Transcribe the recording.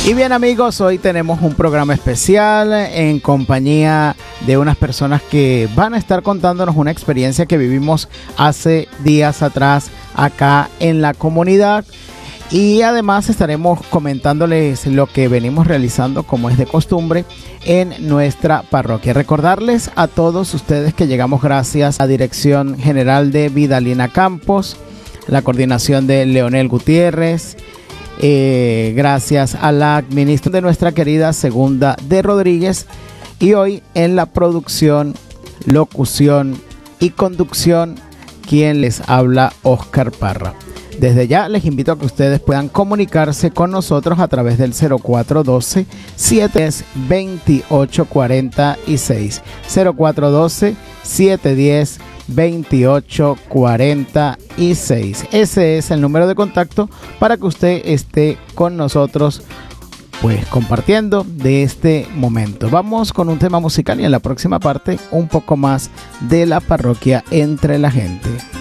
Y bien amigos, hoy tenemos un programa especial en compañía de unas personas que van a estar contándonos una experiencia que vivimos hace días atrás acá en la comunidad. Y además estaremos comentándoles lo que venimos realizando como es de costumbre en nuestra parroquia. Recordarles a todos ustedes que llegamos gracias a la Dirección General de Vidalina Campos, la coordinación de Leonel Gutiérrez, gracias a la administración de nuestra querida Segunda de Rodríguez, y hoy en la producción, locución y conducción quien les habla, Oscar Parra. Desde ya les invito a que ustedes puedan comunicarse con nosotros a través del 0412-710-2846. 0412-710-2846. Ese es el número de contacto para que usted esté con nosotros, pues compartiendo de este momento. Vamos con un tema musical y en la próxima parte un poco más de la parroquia entre la gente.